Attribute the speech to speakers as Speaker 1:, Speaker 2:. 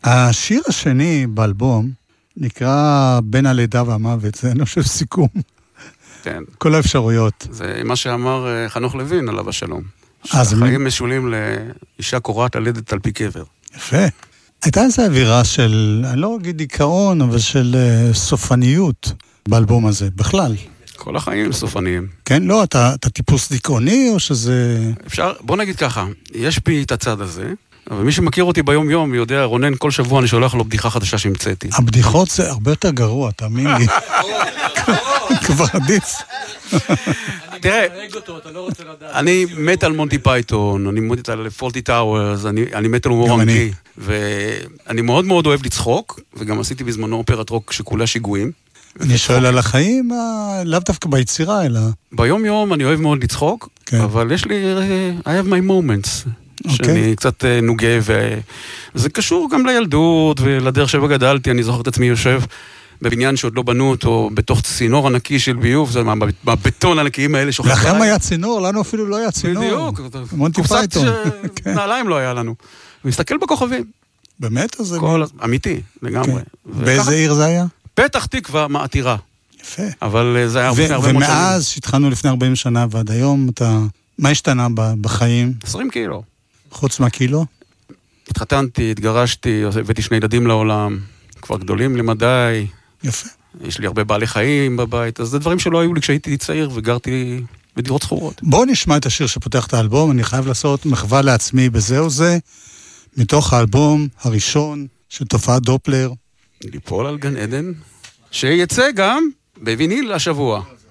Speaker 1: השיר השני באלבום נקרא בין הלידה והמוות, זה אני חושב סיכום.
Speaker 2: כן.
Speaker 1: כל האפשרויות.
Speaker 2: זה מה שאמר חנוך לוין עליו השלום.
Speaker 1: אז
Speaker 2: החיים משולים לאישה קורעת ללדת על פי קבר.
Speaker 1: יפה. הייתה איזו אווירה של, אני לא אגיד דיכאון, אבל של סופניות באלבום הזה, בכלל.
Speaker 2: כל החיים סופניים.
Speaker 1: כן, לא, אתה טיפוס דיכאוני או שזה...
Speaker 2: אפשר, בוא נגיד ככה, יש בי את הצד הזה, אבל מי שמכיר אותי ביום יום יודע, רונן, כל שבוע אני שולח לו בדיחה חדשה שהמצאתי.
Speaker 1: הבדיחות זה הרבה יותר גרוע, תאמין לי. כבר עדיף.
Speaker 2: תראה, אני מת על מונטי פייתון, אני מת על פולטי טאוורס, אני מת על הומור אנגלי, ואני מאוד מאוד אוהב לצחוק, וגם עשיתי בזמנו אופרת רוק שכולה שיגועים.
Speaker 1: אני שואל על החיים, לאו דווקא ביצירה, אלא...
Speaker 2: ביום יום אני אוהב מאוד לצחוק, אבל יש לי, I have my moments, שאני קצת נוגה, וזה קשור גם לילדות ולדרך שבה גדלתי, אני זוכר את עצמי יושב בבניין שעוד לא בנו אותו, בתוך צינור ענקי של ביוב, זה מהבטון הענקיים האלה שוכח.
Speaker 1: לכם היה צינור, לנו אפילו לא היה צינור.
Speaker 2: בדיוק,
Speaker 1: מונטי פייתון.
Speaker 2: נעליים לא היה לנו. ומסתכל בכוכבים.
Speaker 1: באמת?
Speaker 2: אמיתי, לגמרי.
Speaker 1: באיזה עיר זה היה?
Speaker 2: פתח תקווה מעתירה.
Speaker 1: יפה.
Speaker 2: אבל זה היה לפני הרבה מאוד שנים.
Speaker 1: ומאז שהתחלנו לפני 40 שנה ועד היום, מה השתנה בחיים?
Speaker 2: 20 קילו.
Speaker 1: חוץ מהקילו?
Speaker 2: התחתנתי, התגרשתי, הבאתי 2 ילדים לעולם, כבר גדולים למדי.
Speaker 1: יפה.
Speaker 2: יש לי הרבה בעלי חיים בבית, אז זה דברים שלא היו לי כשהייתי צעיר וגרתי בדירות שכורות.
Speaker 1: בואו נשמע את השיר שפותח את האלבום, אני חייב לעשות מחווה לעצמי בזהו זה, מתוך האלבום הראשון של תופעת דופלר.
Speaker 2: ליפול על גן עדן, שיצא גם בוויניל השבוע.